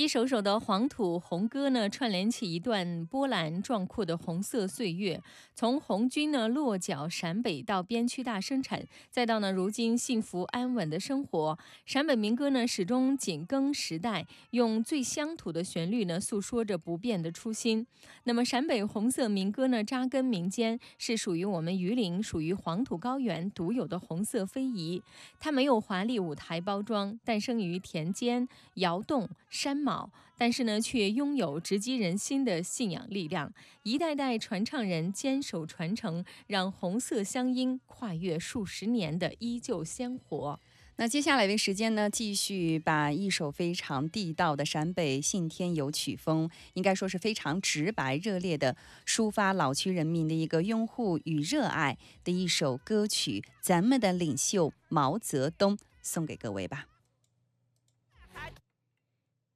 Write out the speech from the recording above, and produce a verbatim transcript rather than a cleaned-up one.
一首首的黄土红歌呢，串联起一段波澜壮阔的红色岁月。从红军呢落脚陕北到边区大生产，再到呢如今幸福安稳的生活，陕北民歌呢始终紧跟时代，用最乡土的旋律呢诉说着不变的初心。那么陕北红色民歌呢扎根民间，是属于我们榆林、属于黄土高原独有的红色非遗。它没有华丽舞台包装，诞生于田间、窑洞、山卯，但是呢，却拥有直击人心的信仰力量。一代代传唱人坚守传承，让红色乡音跨越数十年的依旧鲜活。 那接下来的时间呢，继续把一首非常地道的陕北信天游曲风，应该说是非常直白热烈的抒发老区人民的一个拥护与热爱的一首歌曲，咱们的领袖毛泽东，送给各位吧。